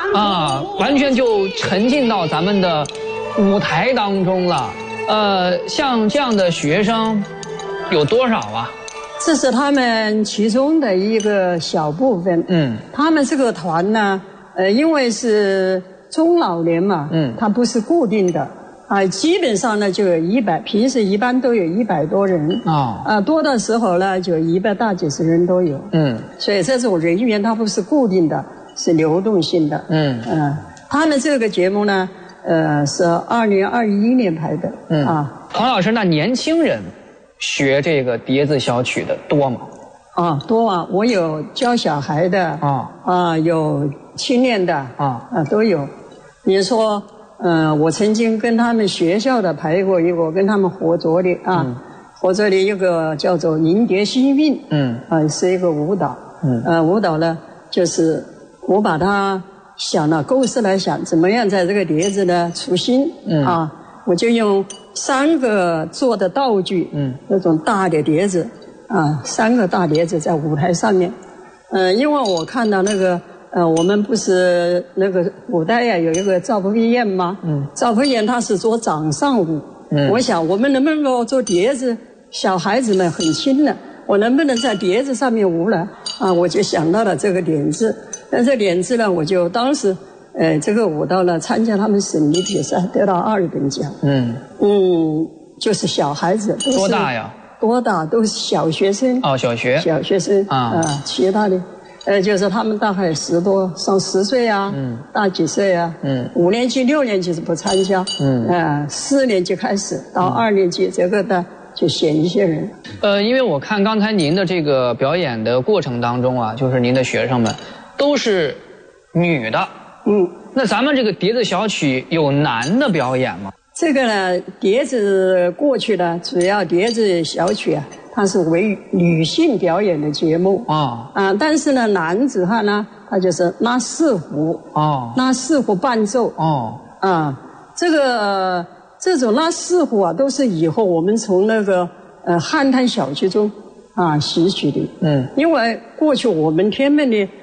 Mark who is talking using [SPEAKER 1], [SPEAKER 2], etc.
[SPEAKER 1] 啊，完全就沉浸到咱们的舞台当中了。像这样的学生有多少啊？
[SPEAKER 2] 这是他们其中的一个小部分。他们这个团呢，因为是中老年嘛，它不是固定的。基本上呢就有100，平时一般都有100多人多的时候呢就100大几十人都有。所以这种人员它不是固定的，是流动性的。他们这个节目呢，是2021年拍的。
[SPEAKER 1] 黄老师，那年轻人学这个叠字小曲的多吗？
[SPEAKER 2] 多啊，我有教小孩的有青年的都有。你说。我曾经跟他们学校的排过一个，跟他们合作的合作的一个叫做《凝蝶心韵》，是一个舞蹈，舞蹈呢就是我把它想了构思来想，怎么样在这个碟子呢出新我就用3个做的道具，那种大的碟子3个大碟子在舞台上面，因为我看到那个。我们不是那个古代呀，有一个赵匏姸吗？赵匏姸他是做掌上舞。我想我们能不能够做碟子？小孩子们很轻的，我能不能在碟子上面舞呢？我就想到了这个点子。但这点子呢，我就当时这个舞蹈呢参加他们省里比赛，得到2等奖。就是小孩子都是
[SPEAKER 1] 多大呀？
[SPEAKER 2] 多大都是小学生。
[SPEAKER 1] 小学
[SPEAKER 2] 生其他的。就是他们大概10多上10岁大几岁5年级6年级是不参加，4年级开始到2年级这个的就选一些人。
[SPEAKER 1] 因为我看刚才您的这个表演的过程当中就是您的学生们都是女的，那咱们这个叠字小曲有男的表演吗？
[SPEAKER 2] 这个呢，叠字过去呢，主要叠字小曲它是为女性表演的节目但是呢，男子汉呢，他就是拉4胡拉4胡伴奏这种拉4胡都是以后我们从那个汉滩小曲中吸取的。因为过去我们天门的